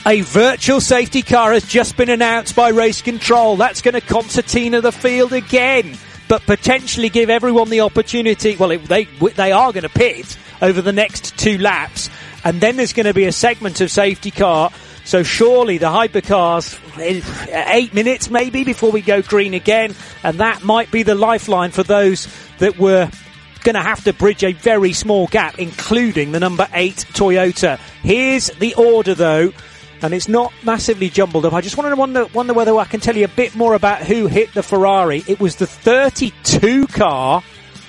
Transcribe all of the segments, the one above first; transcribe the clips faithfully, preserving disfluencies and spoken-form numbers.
A virtual safety car has just been announced by Race Control. That's going to concertina the field again, but potentially give everyone the opportunity. Well, it, they they are going to pit over the next two laps, and then there's going to be a segment of safety car. So surely the hypercars, eight minutes maybe before we go green again, and that might be the lifeline for those that were going to have to bridge a very small gap, including the number eight Toyota. Here's the order, though. And it's not massively jumbled up. I just wanted to wonder, wonder whether I can tell you a bit more about who hit the Ferrari. It was the thirty-two car.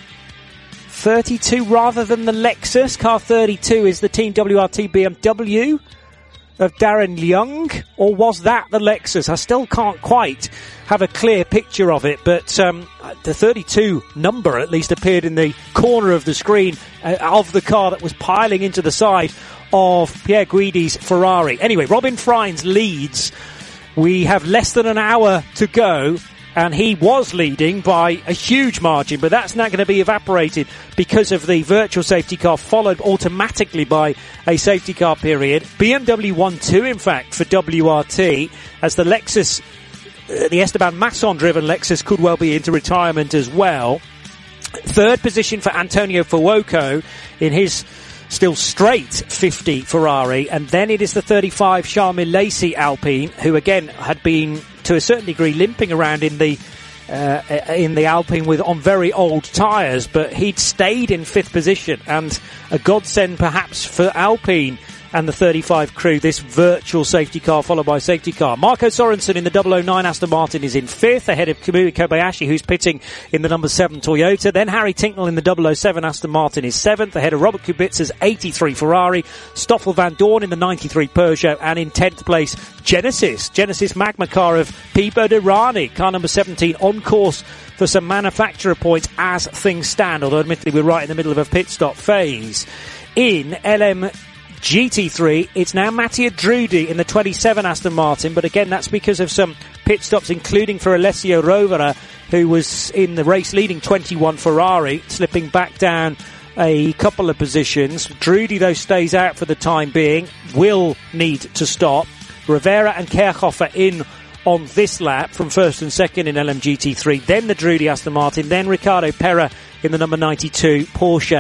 thirty-two rather than the Lexus. Car thirty-two is the Team W R T B M W of Darren Young. Or was that the Lexus? I still can't quite have a clear picture of it. But um, the thirty-two number at least appeared in the corner of the screen uh, of the car that was piling into the side of Pierre Guidi's Ferrari. Anyway, Robin Freins leads. We have less than an hour to go, and he was leading by a huge margin, but that's not going to be evaporated because of the virtual safety car, followed automatically by a safety car period. B M W won two, in fact, for W R T, as the Lexus, uh, the Esteban Masson-driven Lexus, could well be into retirement as well. Third position for Antonio Fuoco in his still straight fifty Ferrari, and then it is the thirty-five Charles Milesi Alpine, who again had been to a certain degree limping around in the uh, in the Alpine with on very old tyres, but he'd stayed in fifth position, and a godsend perhaps for Alpine and the thirty-five crew, this virtual safety car followed by safety car. Marco Sorensen in the double oh nine Aston Martin is in fifth, ahead of Kamui Kobayashi, who's pitting in the number seven Toyota. Then Harry Tincknell in the double oh seven Aston Martin is seventh, ahead of Robert Kubica's eighty-three Ferrari, Stoffel Van Dorn in the ninety-three Peugeot, and in tenth place, Genesis. Genesis Magma car of Pipo Derani, car number seventeen, on course for some manufacturer points as things stand, although admittedly we're right in the middle of a pit stop phase. In L M G T three, it's now Mattia Drudi in the twenty-seven Aston Martin, but again that's because of some pit stops, including for Alessio Rovera, who was in the race leading twenty-one Ferrari, slipping back down a couple of positions. Drudi, though, stays out for the time being, will need to stop. Rivera and Kerchhofer in on this lap from first and second in L M G T three, then the Drudi Aston Martin, then Ricardo Pera in the number ninety-two Porsche